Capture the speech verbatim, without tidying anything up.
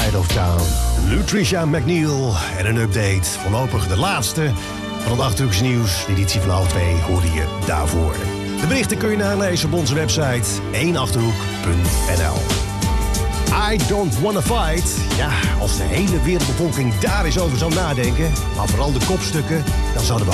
Side of Town. Lutricia McNeil en een update. Voorlopig de laatste van het Achterhoeks Nieuws. De editie van half twee hoorde je daarvoor. De berichten kun je nalezen op onze website één achterhoek punt n l. I don't wanna fight. Ja, als de hele wereldbevolking daar eens over zou nadenken, maar vooral de kopstukken, dan zouden we